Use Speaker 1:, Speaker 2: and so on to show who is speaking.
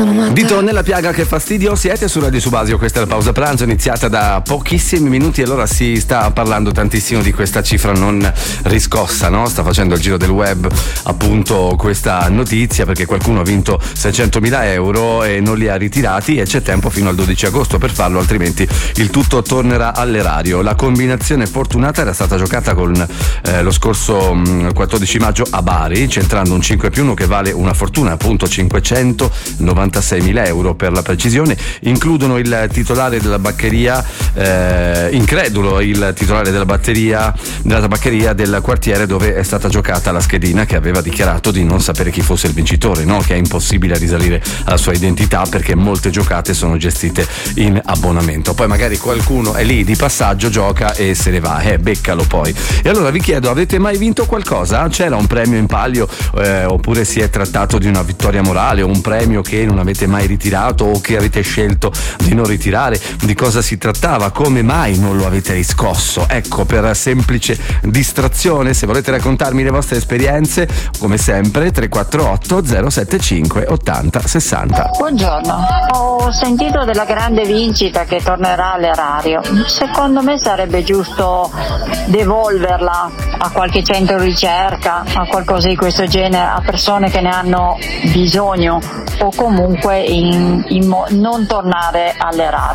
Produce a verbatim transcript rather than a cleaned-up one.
Speaker 1: Dito nella piaga, che fastidio, siete su Radio Subasio, questa è la pausa pranzo iniziata da pochissimi minuti e allora si sta parlando tantissimo di questa cifra non riscossa, no? Sta facendo il giro del web appunto questa notizia perché qualcuno ha vinto seicentomila euro e non li ha ritirati e c'è tempo fino al dodici agosto per farlo, altrimenti il tutto tornerà all'erario. La combinazione fortunata era stata giocata con eh, lo scorso mh, quattordici maggio a Bari, centrando un cinque più uno che vale una fortuna, appunto cinquecentonovantaseimila euro per la precisione. Includono il titolare della baccheria, eh, incredulo il titolare della batteria della tabaccheria del quartiere dove è stata giocata la schedina, che aveva dichiarato di non sapere chi fosse il vincitore, no? Che è impossibile risalire alla sua identità perché molte giocate sono gestite in abbonamento. Poi magari qualcuno è lì di passaggio, gioca e se ne va, eh, beccalo poi. E allora vi chiedo, avete mai vinto qualcosa? C'era un premio in palio eh, oppure si è trattato di una vittoria morale o un premio che non avete mai ritirato o che avete scelto di non ritirare? Di cosa si trattava? Come mai non lo avete riscosso? Ecco, per semplice distrazione, se volete raccontarmi le vostre esperienze, come sempre tre quattro otto zero sette cinque ottanta sessanta.
Speaker 2: Buongiorno, ho sentito della grande vincita che tornerà all'erario. Secondo me sarebbe giusto devolverla a qualche centro ricerca, a qualcosa di questo genere, a persone che ne hanno bisogno, o comunque in, in mo- non tornare all'erario.